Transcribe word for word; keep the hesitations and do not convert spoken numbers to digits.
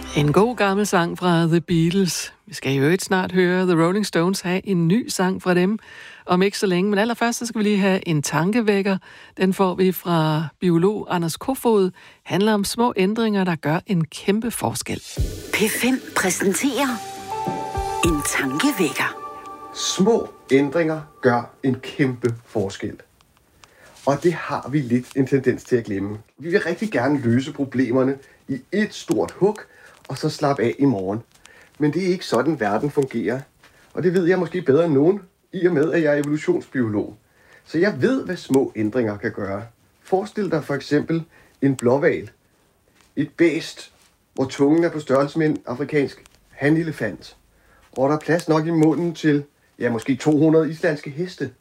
En god gammel sang fra The Beatles. Vi skal jo ikke snart høre The Rolling Stones have en ny sang fra dem om ikke så længe. Men allerførst så skal vi lige have en tankevækker. Den får vi fra biolog Anders Kofod. Handler om små ændringer, der gør en kæmpe forskel. P fem præsenterer en tankevækker. Små ændringer gør en kæmpe forskel. Og det har vi lidt en tendens til at glemme. Vi vil rigtig gerne løse problemerne i et stort hug, og så slappe af i morgen. Men det er ikke sådan, verden fungerer. Og det ved jeg måske bedre end nogen, i og med, at jeg er evolutionsbiolog. Så jeg ved, hvad små ændringer kan gøre. Forestil dig for eksempel en blåhval. Et bæst, hvor tungen er på størrelse med en afrikansk hanelefant. Og der er plads nok i munden til, ja, måske to hundrede islandske heste.